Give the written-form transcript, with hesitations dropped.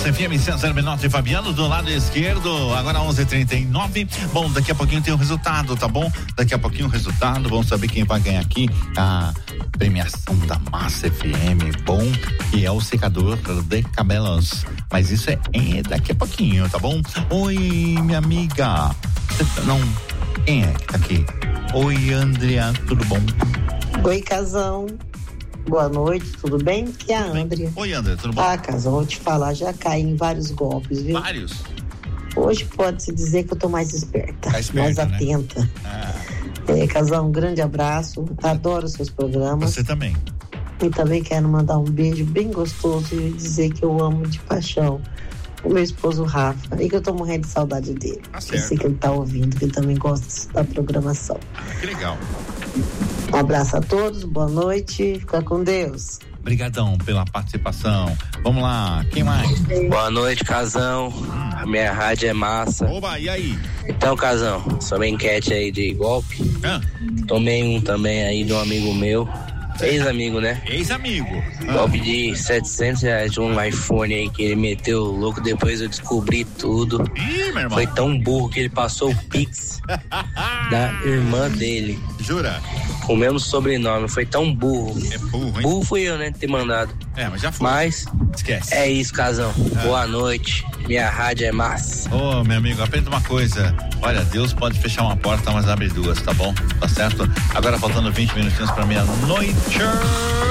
Massa FM, César Menotti e Fabiano do lado esquerdo, agora 11h39. Bom, daqui a pouquinho tem o resultado, tá bom? Daqui a pouquinho o resultado, vamos saber quem vai ganhar aqui a premiação da Massa FM, bom, que é o secador de cabelos. Mas isso é daqui a pouquinho, tá bom? Oi, minha amiga. Não, quem é que tá aqui? Oi, Andrea, tudo bom? Oi, Casão. Boa noite, tudo bem? Que é a Andrea. Oi, Andrea, tudo bom? Casão, vou te falar, já caí em vários golpes, viu? Vários? Hoje pode-se dizer que eu tô mais esperta, mais atenta. Né? Casão, um grande abraço, adoro seus programas. Você também. E também quero mandar um beijo bem gostoso e dizer que eu amo de paixão o meu esposo Rafa e que eu tô morrendo de saudade dele. Eu sei que ele tá ouvindo, que ele também gosta da programação. Que legal. Um abraço a todos, boa noite, fica com Deus. Obrigadão pela participação. Vamos lá, quem mais? Boa noite, Casão. A minha rádio é massa. Oba, e aí? Então, Casão, sobre a enquete aí de golpe, tomei um também aí de um amigo meu. Ex-amigo, né? Ex-amigo. Golpe de R$700 de um iPhone aí que ele meteu louco, depois eu descobri tudo. Ih, meu irmão. Foi tão burro que ele passou o Pix da irmã dele. Jura? Com o mesmo sobrenome, foi tão burro. É burro, hein? Burro fui eu, né, de ter mandado. Mas já foi. Mas, esquece. É isso, Casão. Boa noite. Minha rádio é massa. Ô, meu amigo, aprenda uma coisa. Olha, Deus pode fechar uma porta, mas abre duas, tá bom? Tá certo? Agora faltando 20 minutinhos pra meia-noite.